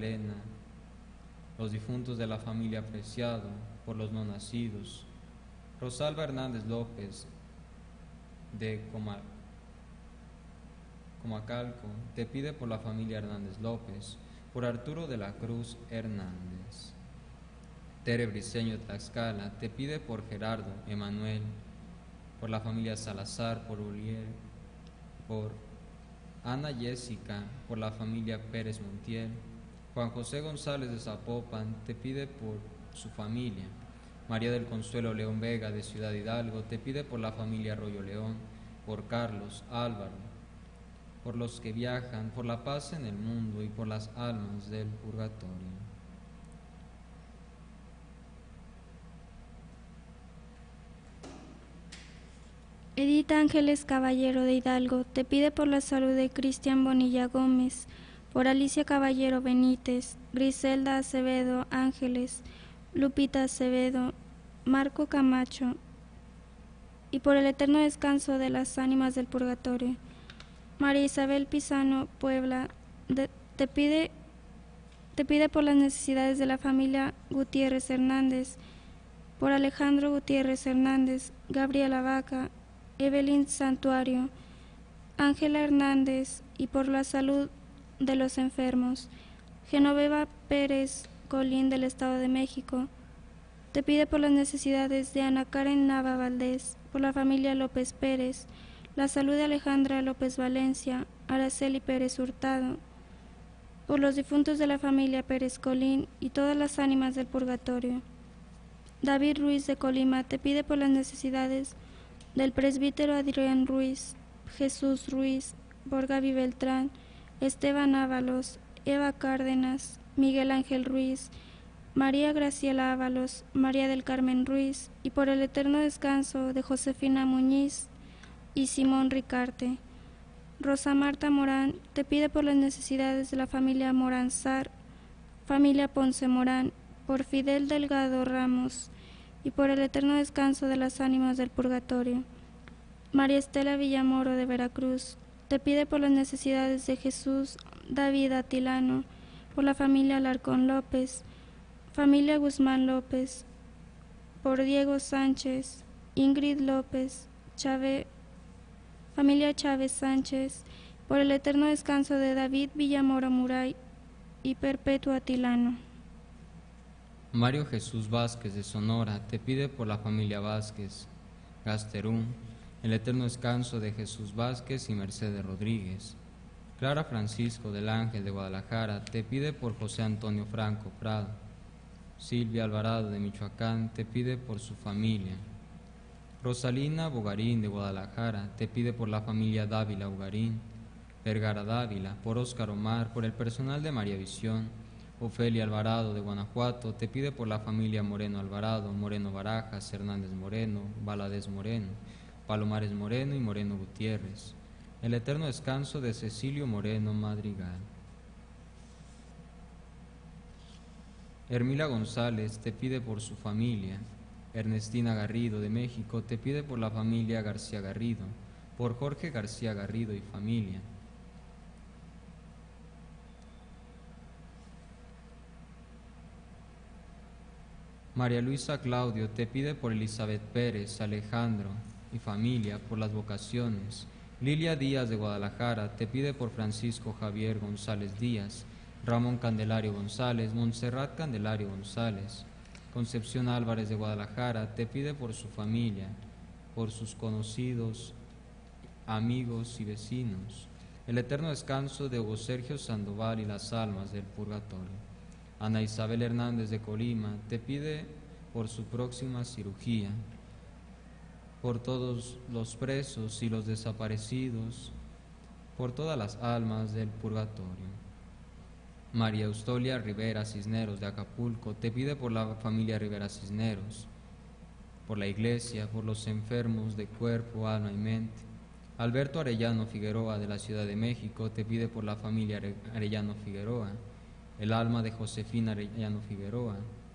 Elena, los difuntos de la familia Preciado, por los no nacidos. Rosalba Hernández López, de Comacalco, te pide por la familia Hernández López, por Arturo de la Cruz Hernández. Tere Briceño Tlaxcala, te pide por Gerardo Emanuel, por la familia Salazar, por Uriel, por Ana Jessica, por la familia Pérez Montiel. Juan José González de Zapopan, te pide por su familia. María del Consuelo León Vega, de Ciudad Hidalgo, te pide por la familia Arroyo León, por Carlos, Álvaro, por los que viajan, por la paz en el mundo y por las almas del purgatorio. Edith Ángeles Caballero de Hidalgo, te pide por la salud de Cristian Bonilla Gómez, por Alicia Caballero Benítez, Griselda Acevedo Ángeles, Lupita Acevedo, Marco Camacho, y por el eterno descanso de las ánimas del purgatorio. María Isabel Pizano Puebla, te pide por las necesidades de la familia Gutiérrez Hernández, por Alejandro Gutiérrez Hernández, Gabriela Vaca, Evelyn Santuario, Ángela Hernández, y por la salud de los enfermos. Genoveva Pérez Colín, del Estado de México, te pide por las necesidades de Ana Karen Nava Valdés, por la familia López Pérez, la salud de Alejandra López Valencia, Araceli Pérez Hurtado, por los difuntos de la familia Pérez Colín y todas las ánimas del purgatorio. David Ruiz de Colima, te pide por las necesidades del presbítero Adrián Ruiz, Jesús Ruiz, por Gaby Beltrán, Esteban Ábalos, Eva Cárdenas, Miguel Ángel Ruiz, María Graciela Ábalos, María del Carmen Ruiz, y por el eterno descanso de Josefina Muñiz y Simón Ricarte. Rosa Marta Morán, te pide por las necesidades de la familia Morán Sar, familia Ponce Morán, por Fidel Delgado Ramos, y por el eterno descanso de las ánimas del purgatorio. María Estela Villamoro de Veracruz, te pide por las necesidades de Jesús David Atilano, por la familia Alarcón López, familia Guzmán López, por Diego Sánchez, Ingrid López, familia Chávez Sánchez, por el eterno descanso de David Villamoro Muray y Perpetua Atilano. Mario Jesús Vázquez de Sonora, te pide por la familia Vázquez Gasterún, el eterno descanso de Jesús Vázquez y Mercedes Rodríguez. Clara Francisco del Ángel de Guadalajara, te pide por José Antonio Franco Prado. Silvia Alvarado de Michoacán, te pide por su familia. Rosalina Bogarín de Guadalajara, te pide por la familia Dávila Bogarín. Vergara Dávila, por Óscar Omar, por el personal de María Visión. Ofelia Alvarado de Guanajuato, te pide por la familia Moreno Alvarado, Moreno Barajas, Hernández Moreno, Valadez Moreno, Palomares Moreno y Moreno Gutiérrez. El eterno descanso de Cecilio Moreno Madrigal. Hermila González, te pide por su familia. Ernestina Garrido de México, te pide por la familia García Garrido, por Jorge García Garrido y familia. María Luisa Claudio, te pide por Elizabeth Pérez, Alejandro y familia, por las vocaciones. Lilia Díaz de Guadalajara, te pide por Francisco Javier González Díaz, Ramón Candelario González, Montserrat Candelario González. Concepción Álvarez de Guadalajara, te pide por su familia, por sus conocidos, amigos y vecinos. El eterno descanso de Hugo Sergio Sandoval y las almas del purgatorio. Ana Isabel Hernández de Colima, te pide por su próxima cirugía, por todos los presos y los desaparecidos, por todas las almas del purgatorio. María Eustolia Rivera Cisneros de Acapulco, te pide por la familia Rivera Cisneros, por la iglesia, por los enfermos de cuerpo, alma y mente. Alberto Arellano Figueroa de la Ciudad de México, te pide por la familia Arellano Figueroa, el alma de Josefina Arellano Figueroa.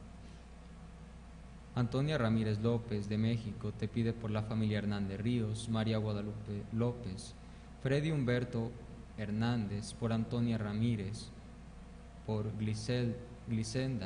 Antonia Ramírez López de México, te pide por la familia Hernández Ríos, María Guadalupe López. Freddy Humberto Hernández, por Antonia Ramírez, por Glisenda